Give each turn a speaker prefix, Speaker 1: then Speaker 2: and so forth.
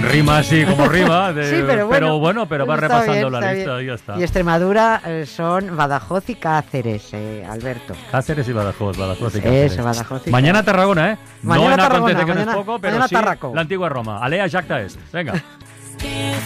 Speaker 1: Rima así como rima,
Speaker 2: Sí, pero
Speaker 1: va
Speaker 2: está
Speaker 1: repasando
Speaker 2: bien,
Speaker 1: la
Speaker 2: está
Speaker 1: lista
Speaker 2: bien.
Speaker 1: y ya está.
Speaker 2: Y Extremadura son Badajoz y Cáceres, Alberto.
Speaker 1: Cáceres y Badajoz y Cáceres.
Speaker 2: Eso, Badajoz y
Speaker 1: Mañana
Speaker 2: Cáceres.
Speaker 1: Tarragona, ¿eh?
Speaker 2: Mañana
Speaker 1: no en
Speaker 2: Tarragona,
Speaker 1: acontece que no es
Speaker 2: mañana-
Speaker 1: poco, pero
Speaker 2: mañana
Speaker 1: sí
Speaker 2: Tarraco.
Speaker 1: la antigua Roma. Alea Jacta est. Venga.